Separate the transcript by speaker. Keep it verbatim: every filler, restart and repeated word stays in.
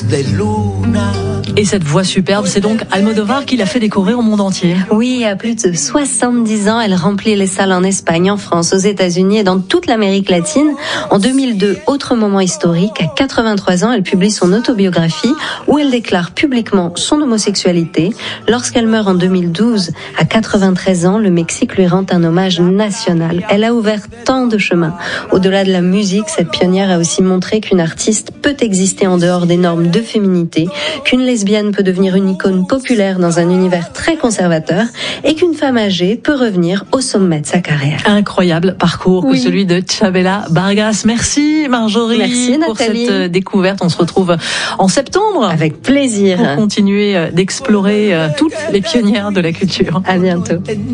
Speaker 1: Et cette voix superbe, c'est donc Almodovar qui l'a fait découvrir au monde entier.
Speaker 2: Oui, à plus de soixante-dix ans, elle remplit les salles en Espagne, en France, aux États-Unis et dans toute l'Amérique latine. En deux mille deux, autre moment historique, à quatre-vingt-trois ans, elle publie son autobiographie où elle déclare publiquement son homosexualité. Lorsqu'elle meurt en deux mille douze, à quatre-vingt-treize ans, le Mexique lui rend un hommage national. Elle a ouvert tant de chemins. Au-delà de la musique, cette pionnière a aussi montré qu'une artiste peut exister en dehors des normes de féminité, qu'une lesbienne peut devenir une icône populaire dans un univers très conservateur et qu'une femme âgée peut revenir au sommet de sa carrière.
Speaker 1: Incroyable parcours oui. que celui de Chavela Vargas. Merci Marjorie
Speaker 2: Merci,
Speaker 1: pour
Speaker 2: Nathalie.
Speaker 1: cette découverte. On se retrouve en septembre.
Speaker 2: Avec plaisir.
Speaker 1: Pour continuer d'explorer toutes les pionnières de la culture.
Speaker 2: À bientôt.